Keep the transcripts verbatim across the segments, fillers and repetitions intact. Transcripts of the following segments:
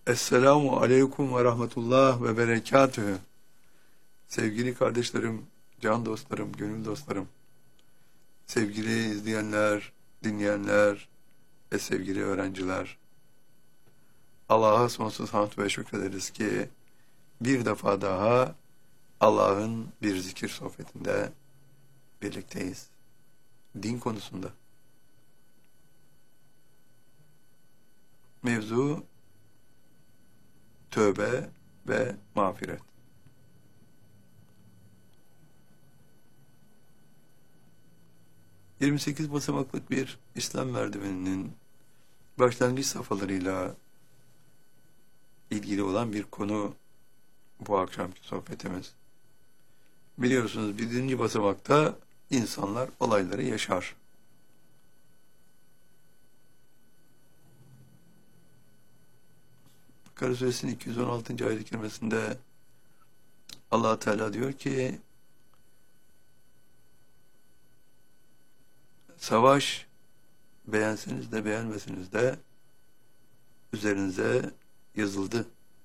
Esselamu aleyküm ve rahmetullah ve berekatühü. Sevgili kardeşlerim, can dostlarım, gönül dostlarım, sevgili izleyenler, dinleyenler ve sevgili öğrenciler, Allah'a sonsuz hamd ve şükrederiz ki bir defa daha Allah'ın bir zikir sohbetinde birlikteyiz. Din konusunda. Mevzu tövbe ve mağfiret. yirmi sekiz basamaklık bir İslam merdiveninin başlangıç safhalarıyla ilgili olan bir konu bu akşamki sohbetimiz. Biliyorsunuz birinci basamakta insanlar olayları yaşar. Bakara Suresinin iki yüz on altıncı ayet-i kerimesinde Allah Teala diyor ki savaş beğenseniz de beğenmeseniz de üzerinize yazıldı.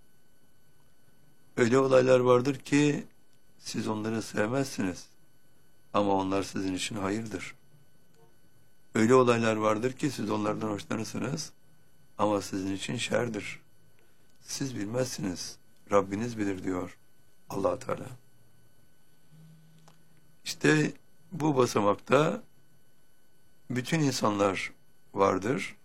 Öyle olaylar vardır ki siz onları sevmezsiniz ama onlar sizin için hayırdır. Öyle olaylar vardır ki siz onlardan hoşlanırsınız ama sizin için şerdir. Siz bilmezsiniz, Rabbiniz bilir diyor Allah Teala. İşte bu basamakta bütün insanlar vardır.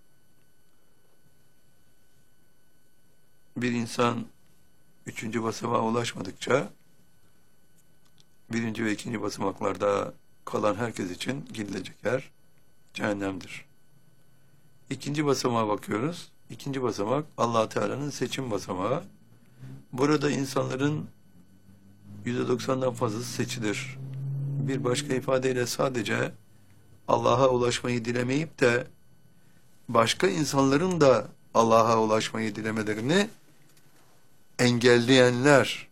Bir insan üçüncü basamağa ulaşmadıkça birinci ve ikinci basamaklarda kalan herkes için gidilecek yer cehennemdir. İkinci basamağa bakıyoruz. İkinci basamak Allah Teala'nın seçim basamağı. Burada insanların yüzde doksandan fazlası seçilir. Bir başka ifadeyle sadece Allah'a ulaşmayı dilemeyip de başka insanların da Allah'a ulaşmayı dilemelerini engelleyenler,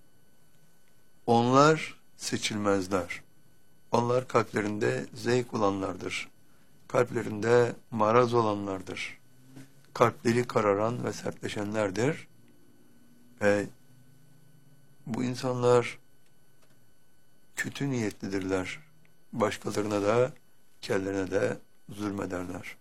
onlar seçilmezler. Onlar kalplerinde zevk olanlardır. Kalplerinde maraz olanlardır. Kalpleri kararan ve sertleşenlerdir. Ve bu insanlar kötü niyetlidirler. Başkalarına da, kendilerine de zulmederler.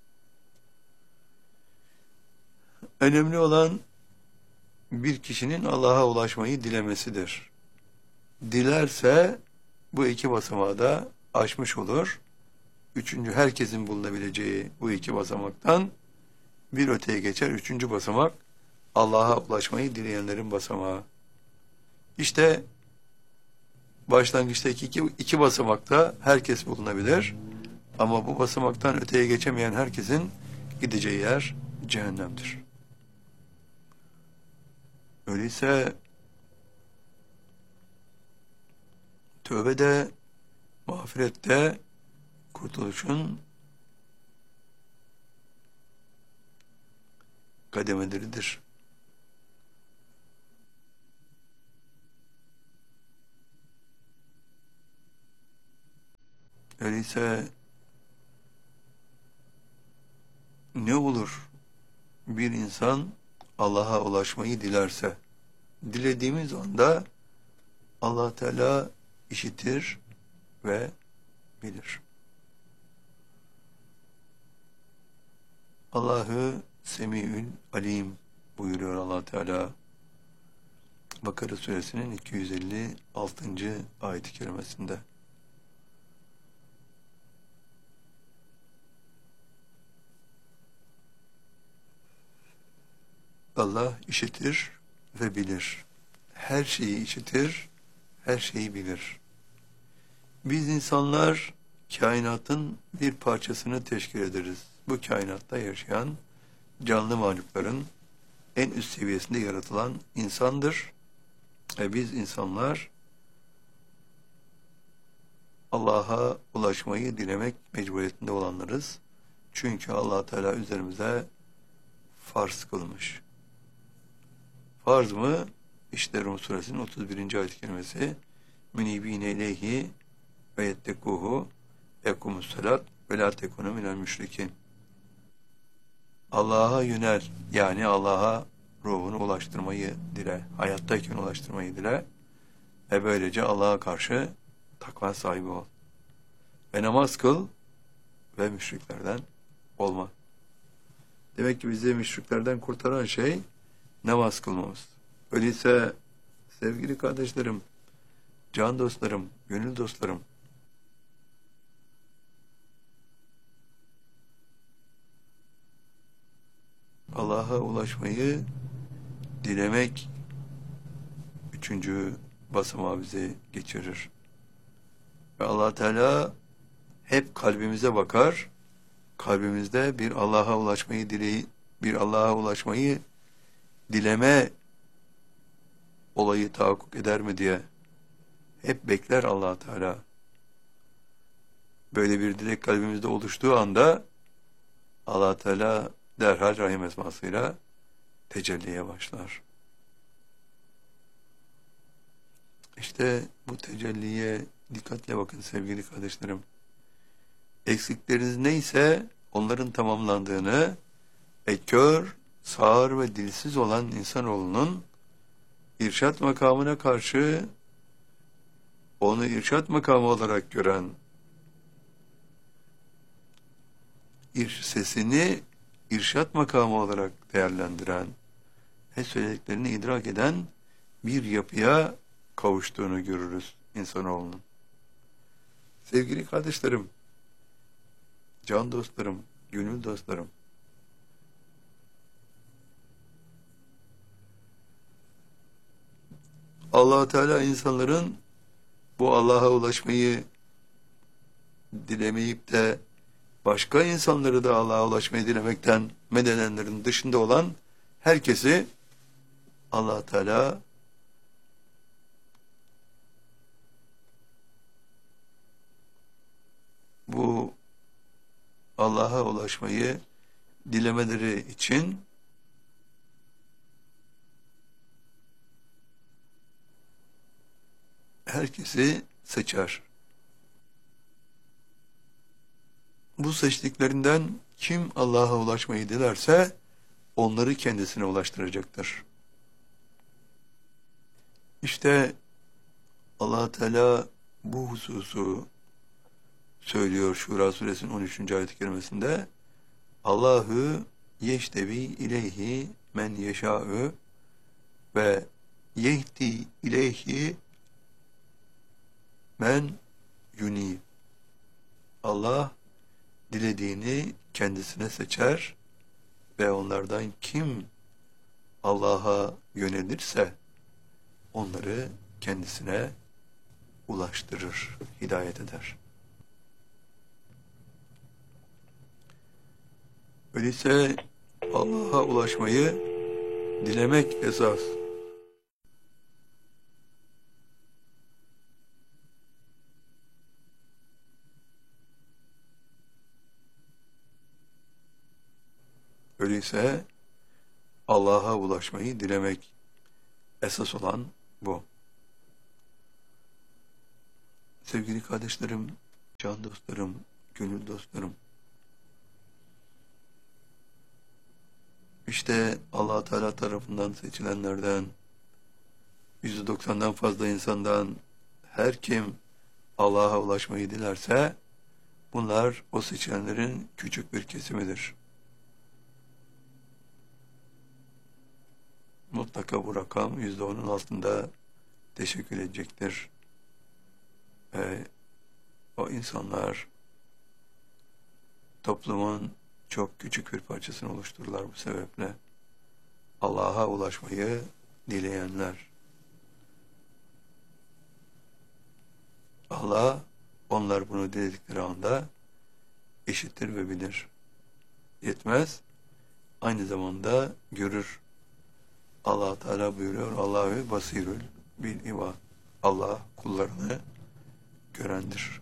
Önemli olan bir kişinin Allah'a ulaşmayı dilemesidir. Dilerse bu iki basamağı da aşmış olur. Üçüncü herkesin bulunabileceği bu iki basamaktan bir öteye geçer. Üçüncü basamak Allah'a ulaşmayı dileyenlerin basamağı. İşte başlangıçtaki iki, iki basamakta herkes bulunabilir. Ama bu basamaktan öteye geçemeyen herkesin gideceği yer cehennemdir. Öyleyse tövbede, mağfirette kurtuluşun kademeleridir. Öyleyse ne olur bir insan Allah'a ulaşmayı dilerse, dilediğimiz anda Allah Teala işitir ve bilir. Allahü Semiül Alim buyuruyor Allah Teala Bakara Suresinin iki yüz elli altıncı ayet-i kerimesinde. Allah işitir ve bilir. Her şeyi işitir, her şeyi bilir. Biz insanlar kainatın bir parçasını teşkil ederiz. Bu kainatta yaşayan canlı varlıkların en üst seviyesinde yaratılan insandır. Ve biz insanlar Allah'a ulaşmayı dilemek mecburiyetinde olanlarız. Çünkü Allah Teala üzerimize farz kılmış. Farz mı? İşte Rum Suresinin otuz birinci ayet-i kerimesi münibine ileyhi ve yettekuhu ekumussalat ve la tekunu minel müşrikin. Allah'a yönel, yani Allah'a ruhunu ulaştırmayı dile, hayattayken ulaştırmayı dile ve böylece Allah'a karşı takva sahibi ol. Ve namaz kıl ve müşriklerden olma. Demek ki bizi müşriklerden kurtaran şey namaz kılmamız. Öyleyse sevgili kardeşlerim, can dostlarım, gönül dostlarım, Allah'a ulaşmayı dilemek üçüncü basamağı bizi geçirir. Ve Allah Teala hep kalbimize bakar, kalbimizde bir Allah'a ulaşmayı dileği, bir Allah'a ulaşmayı dileme olayı tahakkuk eder mi diye hep bekler Allah Teala. Böyle bir dilek kalbimizde oluştuğu anda Allah Teala derhal rahim esmasıyla tecelliye başlar. İşte bu tecelliye dikkatle bakın sevgili kardeşlerim. Eksikleriniz neyse onların tamamlandığını ve kör, sağır ve dilsiz olan insanoğlunun irşat makamına karşı onu irşat makamı olarak gören, sesini irşat makamı olarak değerlendiren ve söylediklerini idrak eden bir yapıya kavuştuğunu görürüz insanoğlunun. Sevgili kardeşlerim, can dostlarım, gönül dostlarım, Allah Teala insanların bu Allah'a ulaşmayı dilemeyip de başka insanları da Allah'a ulaşmayı dilemekten mededenlerin dışında olan herkesi Allah Teala bu Allah'a ulaşmayı dilemeleri için herkesi seçer. Bu seçtiklerinden kim Allah'a ulaşmayı dilerse onları kendisine ulaştıracaktır. İşte Allah Teala bu hususu söylüyor Şura suresinin on üçüncü ayet-i kerimesinde. Allahu yeştevi ileyhi men yeşâ'ü ve yehdi ileyhi men yunîb. Allah dilediğini kendisine seçer ve onlardan kim Allah'a yönelirse onları kendisine ulaştırır, hidayet eder. Öyleyse Allah'a ulaşmayı dilemek esas. Öyleyse Allah'a ulaşmayı dilemek esas olan bu. Sevgili kardeşlerim, can dostlarım, gönül dostlarım, İşte Allah Teala tarafından seçilenlerden yüzde doksandan fazla insandan her kim Allah'a ulaşmayı dilerse bunlar o seçilenlerin küçük bir kesimidir. Mutlaka bu rakam yüzde onun altında teşekkül edecektir. Ve o insanlar toplumun çok küçük bir parçasını oluştururlar bu sebeple. Allah'a ulaşmayı dileyenler. Allah onlar bunu diledikleri anda işitir ve bilir. Yetmez, aynı zamanda görür. Allah Teala buyuruyor, Allahu basirül bil ibad. Allah kullarını görendir.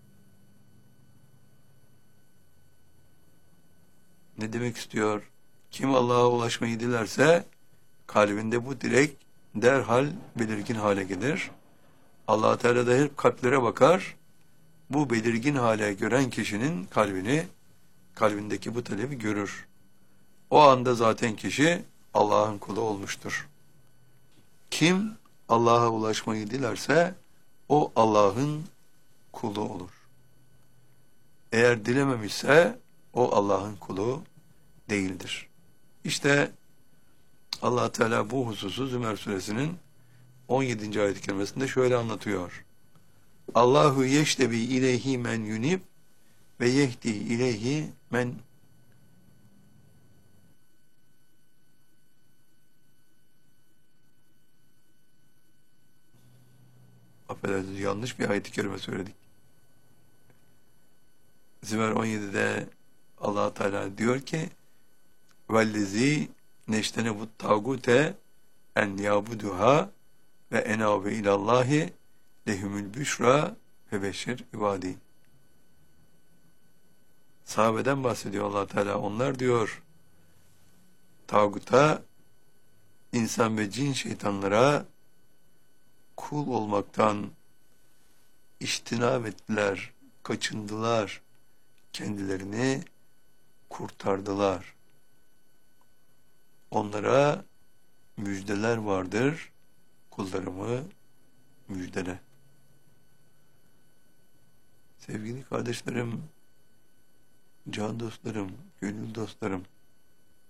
Ne demek istiyor? Kim Allah'a ulaşmayı dilerse kalbinde bu dilek derhal belirgin hale gelir. Allah Teala da hep kalplere bakar. Bu belirgin hale gören kişinin kalbini, kalbindeki bu talebi görür. O anda zaten kişi Allah'ın kulu olmuştur. Kim Allah'a ulaşmayı dilerse o Allah'ın kulu olur. Eğer dilememişse o Allah'ın kulu değildir. İşte Allah Teala bu hususu Zümer suresinin on yedinci ayet-i kerimesinde şöyle anlatıyor. Allahu yeştebi ileyhi men yunib ve yehdi ileyhi men affedersiniz, yanlış bir ayet-i kerime söyledik. Zümer on yedide Allah Teala diyor ki vellezî neştene bu tağute en yabuduha ve enabe ilallahi lehumul büşra ve beşir ibadi. Sahabeden bahsediyor Allah Teala. Onlar diyor tağuta, insan ve cin şeytanlara kul olmaktan iştinab ettiler, kaçındılar, kendilerini kurtardılar. Onlara müjdeler vardır, kullarımı müjdele. Sevgili kardeşlerim, can dostlarım, gönül dostlarım,